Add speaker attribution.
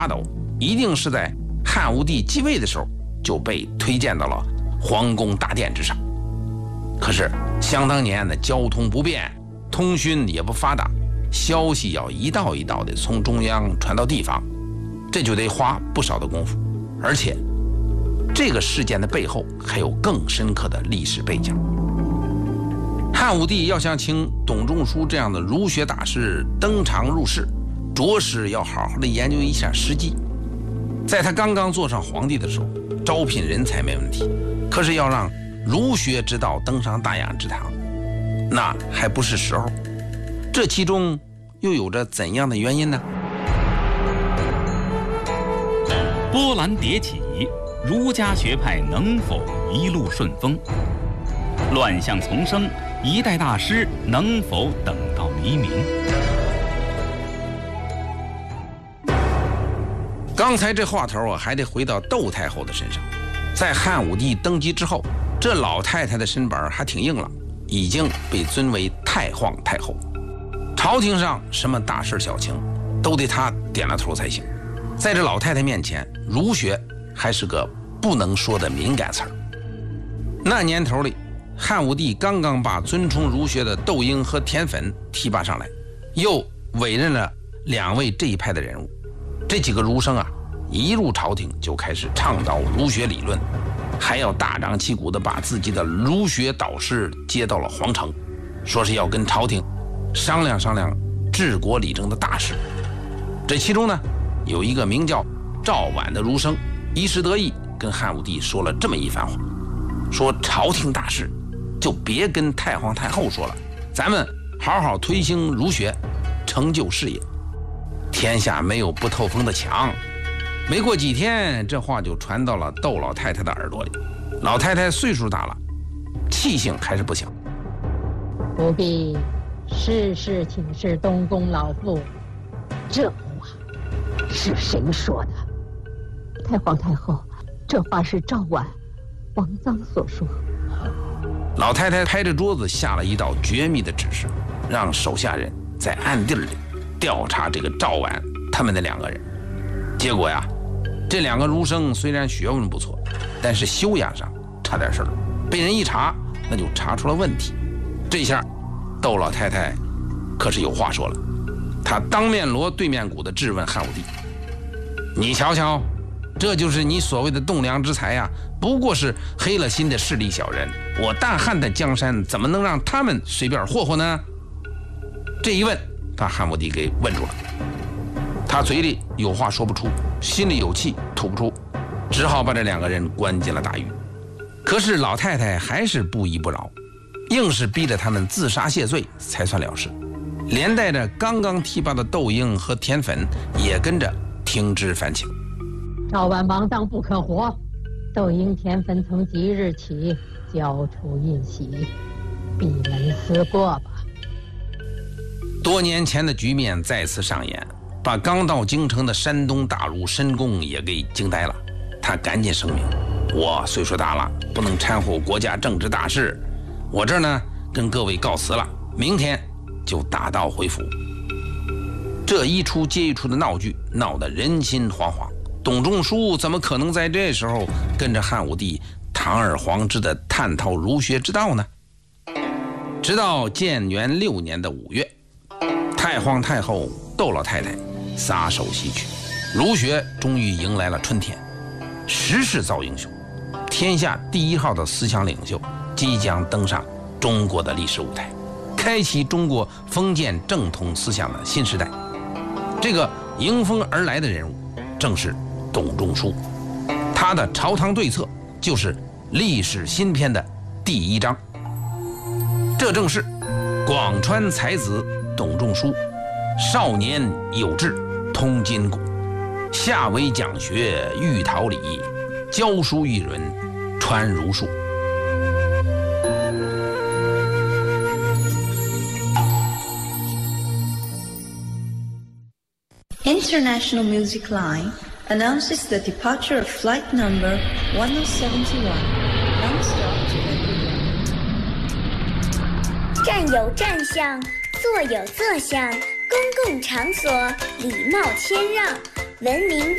Speaker 1: 斗一定是在汉武帝继位的时候就被推荐到了皇宫大殿之上。可是想当年的交通不便，通讯也不发达，消息要一道一道的从中央传到地方，这就得花不少的功夫。而且这个事件的背后还有更深刻的历史背景。汉武帝要想请董仲舒这样的儒学大师登场入室，着实要好好的研究一下时机。在他刚刚坐上皇帝的时候，招聘人才没问题，可是要让儒学之道登上大雅之堂，那还不是时候。这其中又有着怎样的原因呢？
Speaker 2: 波澜迭起，儒家学派能否一路顺风？乱象丛生，一代大师能否等到黎明？
Speaker 1: 刚才这话头还得回到窦太后的身上。在汉武帝登基之后，这老太太的身板还挺硬朗，已经被尊为太皇太后。朝廷上什么大事小情都得她点了头才行。在这老太太面前，儒学还是个不能说的敏感词儿。那年头里，汉武帝刚刚把尊崇儒学的窦婴和田汾提拔上来，又委任了2位这一派的人物。这几个儒生啊，一入朝廷就开始倡导儒学理论，还要大张旗鼓地把自己的儒学导师接到了皇城，说是要跟朝廷商量商量治国理政的大事。这其中呢，有一个名叫赵绾的儒生，一时得意跟汉武帝说了这么一番话，说朝廷大事就别跟太皇太后说了，咱们好好推行儒学，成就事业。天下没有不透风的墙。没过几天，这话就传到了窦老太太的耳朵里。老太太岁数大了，气性还是不小。
Speaker 3: 不必事事请示东宫老父，这话是谁说的？太皇太后，这话是赵绾、王臧所说。
Speaker 1: 老太太拍着桌子下了一道绝密的指示，让手下人在暗地里调查这个赵绾他们的2个人。结果呀，这2个儒生虽然学问不错，但是修养上差点事儿，被人一查，那就查出了问题。这下窦老太太可是有话说了，她当面锣对面鼓地质问汉武帝：你瞧瞧，这就是你所谓的栋梁之才呀，不过是黑了心的势利小人，我大汉的江山怎么能让他们随便霍霍呢？这一问把汉武帝给问住了，他嘴里有话说不出，心里有气吐不出，只好把这2个人关进了大狱。可是老太太还是不依不饶，硬是逼着他们自杀谢罪才算了事，连带着刚刚提拔的窦婴和田汾也跟着停职反省。
Speaker 3: 赵绾、王臧不可活，窦婴、田汾从即日起交出印玺，闭门思过吧。
Speaker 1: 多年前的局面再次上演，把刚到京城的山东大儒申公也给惊呆了。他赶紧声明：我岁数大了，不能掺和国家政治大事，我这儿呢跟各位告辞了，明天就打道回府。这一出接一出的闹剧，闹得人心惶惶。董仲舒怎么可能在这时候跟着汉武帝堂而皇之的探讨儒学之道呢？直到建元6年的5月，太皇太后窦老太太撒手西去，儒学终于迎来了春天。时势造英雄，天下第1号的思想领袖即将登上中国的历史舞台，开启中国封建正统思想的新时代。这个迎风而来的人物正是董仲舒，他的朝堂对策就是历史新篇的第1章。这正是广川才子董仲舒，少年有志通今古，下为讲学寓桃李，教书育人传儒术。
Speaker 4: International Music Line announces the departure of flight number 1071, non-stop to Beijing.
Speaker 5: 站有站相，坐有坐相，公共场所礼貌谦让，文明